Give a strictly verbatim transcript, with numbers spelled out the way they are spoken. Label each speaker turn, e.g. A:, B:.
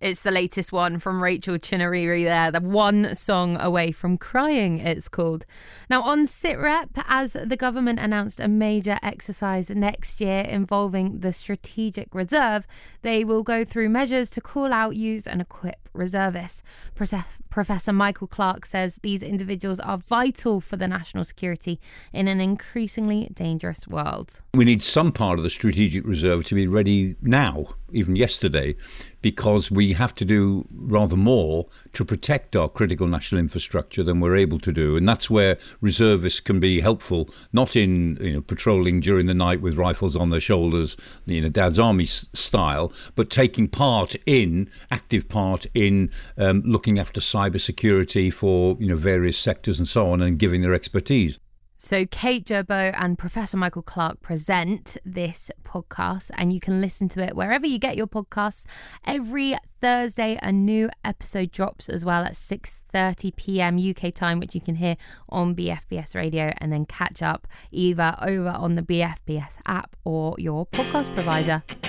A: It's the latest one from Rachel Chinariri there, the One Song Away from Crying, it's called. Now, on SITREP, as the government announced a major exercise next year involving the Strategic Reserve, they will go through measures to call out, use and equip reservists. Professor Michael Clark says these individuals are vital for the national security in an increasingly dangerous world.
B: We need some part of the Strategic Reserve to be ready now, even yesterday, because we have to do rather more to protect our critical national infrastructure than we're able to do. And that's where reservists can be helpful, not in you know patrolling during the night with rifles on their shoulders, you know, Dad's Army s- style, but taking part in, active part in um, looking after cyber security for you know various sectors and so on, and giving their expertise.
A: So Kate Gerbeau and Professor Michael Clark present this podcast, and you can listen to it wherever you get your podcasts. Every Thursday, a new episode drops as well at six thirty p.m. U K time, which you can hear on B F B S Radio, and then catch up either over on the B F B S app or your podcast provider.